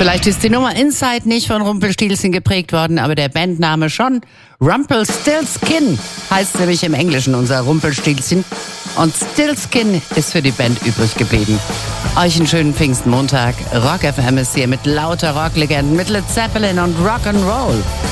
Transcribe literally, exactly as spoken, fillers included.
Vielleicht ist die Nummer Inside nicht von Rumpelstilzchen geprägt worden, aber der Bandname schon. Rumpelstiltskin heißt nämlich im Englischen unser Rumpelstilzchen. Und Stiltskin ist für die Band übrig geblieben. Euch einen schönen Pfingstmontag. Rock F M ist hier mit lauter Rocklegenden, mit Led Zeppelin und Rock'n'Roll.